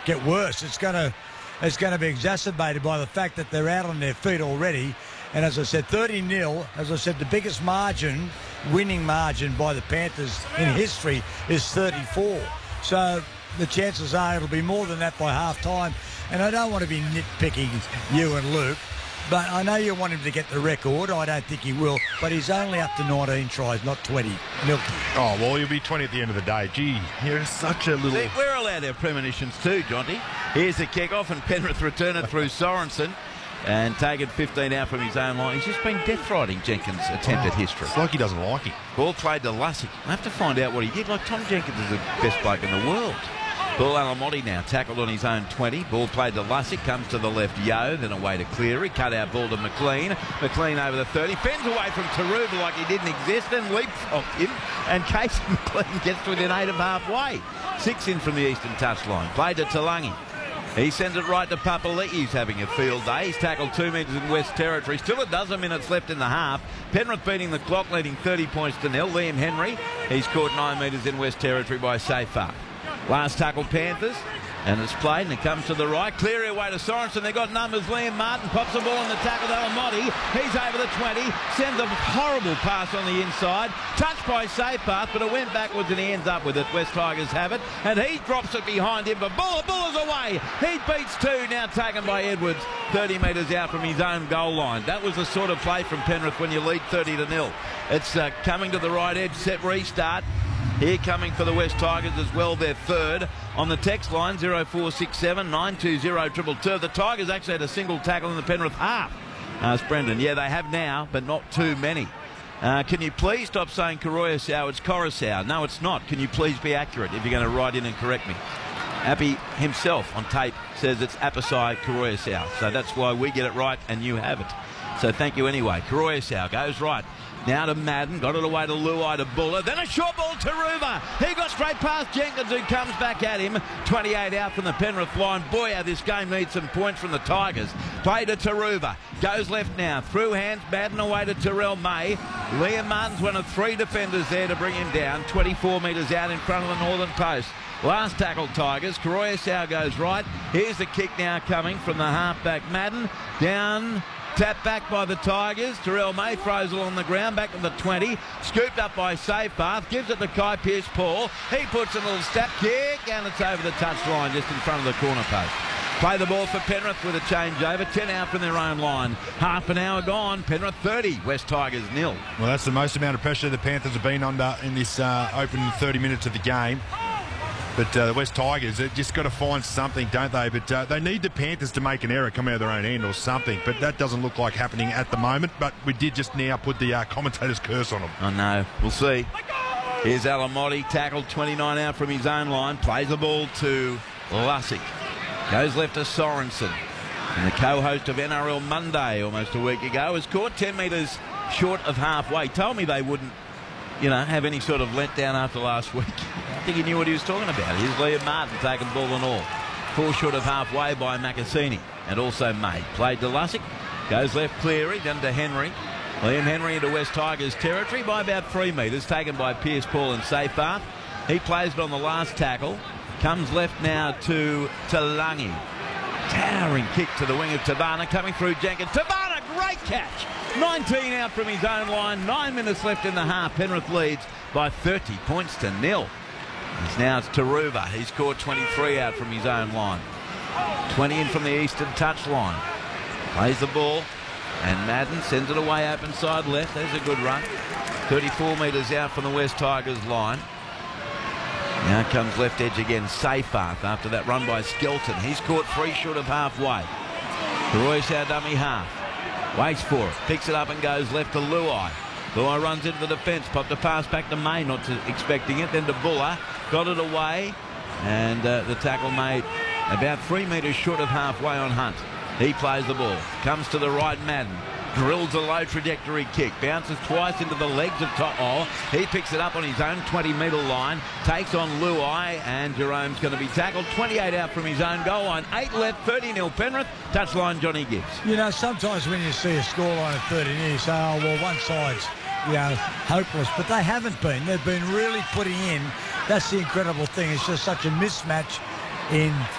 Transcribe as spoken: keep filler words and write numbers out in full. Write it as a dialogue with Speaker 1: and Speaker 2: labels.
Speaker 1: get worse. It's going to it's going to be exacerbated by the fact that they're out on their feet already. And as I said, thirty nil, as I said, the biggest margin, winning margin by the Panthers in history is thirty-four. So the chances are it'll be more than that by half-time. And I don't want to be nitpicking you and Luke, but I know you want him to get the record. I don't think he will, but he's only up to nineteen tries, not twenty. Milky.
Speaker 2: Oh, well, he'll be twenty at the end of the day. Gee, you're such a little...
Speaker 3: See, we're allowed our premonitions too, Jonty. Here's the kick-off, and Penrith return it through Sorensen. And taken fifteen out from his own line. He's just been death-riding Jenkins' attempt at history.
Speaker 2: It's like he doesn't like it.
Speaker 3: Ball played to Lussick. I have to find out what he did. Like, Tom Jenkins is the best bloke in the world. Ball Alamotti now tackled on his own twenty. Ball played to Lussick. Comes to the left, Yo. Then away to Cleary. Cut out ball to McLean. McLean over the thirty. Fends away from Taruva like he didn't exist. Then leapfrogged him. And Casey McLean gets to within eight of halfway. Six in from the eastern touchline. Played to Talangi. He sends it right to Papali'i. He's having a field day. He's tackled two metres in West Territory. Still a dozen minutes left in the half. Penrith beating the clock, leading thirty points to nil. Liam Henry, he's caught nine metres in West Territory by Safar. Last tackle Panthers. And it's played, and it comes to the right. Cleary away to Sorensen. They've got numbers. Liam Martin pops the ball on the tackle to Alamotti. He's over the twenty. Sends a horrible pass on the inside. Touched by Safepath, but it went backwards and he ends up with it. West Tigers have it. And he drops it behind him. But Buller, Buller's away. He beats two. Now taken by Edwards. thirty metres out from his own goal line. That was the sort of play from Penrith when you lead thirty to nil. It's uh, coming to the right edge. Set restart. Here coming for the West Tigers as well, their third. On the text line, zero four six seven nine two zero two two two. The Tigers actually had a single tackle in the Penrith half. Asked Brendan. Yeah, they have now, but not too many. Uh, can you please stop saying Coruscant? It's Coruscant. No, it's not. Can you please be accurate if you're going to write in and correct me? Appy himself on tape says it's Apisai Coruscant. So that's why we get it right and you have it. So thank you anyway. Coruscant goes right. Now to Madden, got it away to Luai to Buller, then a short ball to Ruva. He got straight past Jenkins, who comes back at him. twenty-eight out from the Penrith line. Boy, how this game needs some points from the Tigers. Play to Taruva. Goes left now. Through hands, Madden away to Terrell May. Liam Martin's one of three defenders there to bring him down. twenty-four metres out in front of the northern post. Last tackle Tigers. Coruscant goes right. Here's the kick now coming from the halfback Madden. Down. Tapped back by the Tigers. Terrell May throws it on the ground, back to the twenty. Scooped up by Safepath. Gives it to Kai Pearce-Paul. He puts a little step kick, and it's over the touchline just in front of the corner post. Play the ball for Penrith with a changeover. ten out from their own line. Half an hour gone. Penrith thirty. West Tigers nil.
Speaker 2: Well, that's the most amount of pressure the Panthers have been under in this uh, opening thirty minutes of the game. But uh, the West Tigers, they've just got to find something, don't they? But uh, they need the Panthers to make an error, come out of their own end or something. But that doesn't look like happening at the moment. But we did just now put the uh, commentator's curse on them.
Speaker 3: I know. We'll see. Here's Alamotti, tackled twenty-nine out from his own line. Plays the ball to Lussick. Goes left to Sorensen. And the co-host of N R L Monday almost a week ago was caught ten metres short of halfway. Told me they wouldn't, you know, have any sort of letdown after last week. I think he knew what he was talking about. Here's Liam Martin taking ball and all. Four short of halfway by Macassini. And also May. Played to Lussick. Goes left Cleary. Then to Henry. Liam Henry into West Tigers territory by about three metres. Taken by Pearce-Paul and Safar. He plays it on the last tackle. Comes left now to Talangi. Towering kick to the wing of Tabana. Coming through Jenkins. Tabana, great catch. nineteen out from his own line. Nine minutes left in the half. Penrith leads by thirty points to nil. It's now it's Taruva. He's caught twenty-three out from his own line. twenty in from the eastern touchline. Plays the ball. And Madden sends it away open side left. There's a good run. thirty-four metres out from the West Tigers line. Now comes left edge again. Safepath after that run by Skelton. He's caught three short of halfway. Royce our dummy half. Waits for it. Picks it up and goes left to Luai. Luai runs into the defence. Popped a pass back to May, not to, expecting it. Then to Buller. Got it away. And uh, the tackle made about three metres short of halfway on Hunt. He plays the ball. Comes to the right, Madden. Drills a low trajectory kick. Bounces twice into the legs of To'o. He picks it up on his own twenty metre line. Takes on Luai. And Jerome's going to be tackled. twenty-eight out from his own goal line. eight left. thirty nil Penrith. Touchline Johnny Gibbs.
Speaker 1: You know, sometimes when you see a scoreline of thirty nil, you say, oh, well, one side's, you know, hopeless. But they haven't been. They've been really putting in. That's the incredible thing. It's just such a mismatch in